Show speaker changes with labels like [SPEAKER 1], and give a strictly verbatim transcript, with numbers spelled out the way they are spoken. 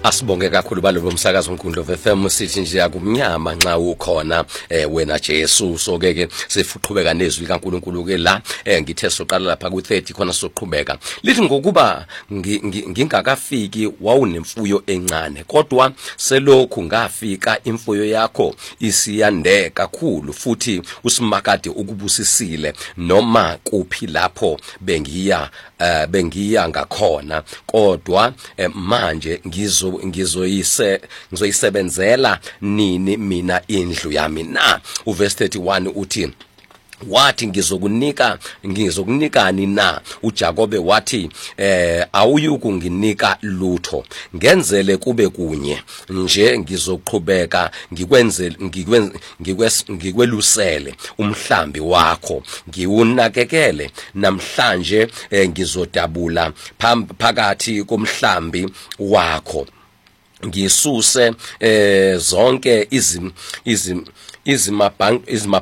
[SPEAKER 1] Asibonge kakhulu balobo msakazo uNkundla F M sithi nje akumnyama nxa ukhona eh, wena Jesu. So ke ke sifuqhubeka nezwi likaNkulunkulu ke la eh, ngithe soqala lapha ku thirty khona soqhubeka lithi ngokuba ngingakafiki wawunemfuyo encane kodwa selokhu ngafika imfuyo yakho isiyande kakhulu futhi usimakade ukubusisile noma kuphi lapho bengiya uh, bengiya ngakhona kodwa eh, manje ngizo ngizoyise ngizoyisebenzela nini mina indlu yami na. Uverse thirty-one uthi wathi ngizokunika ngizokunikani na. uJakobe wathi eh awuyukunginika lutho, ngenzele kube kunye nje ngizoqhubeka ngikwenze ngikwenze ngikwelusele umhlambi wakho ngiwunakekele namhlanje eh, ngizodabula phakathi komhlambi wakho ngisuse eh zonke izim izim izimabhank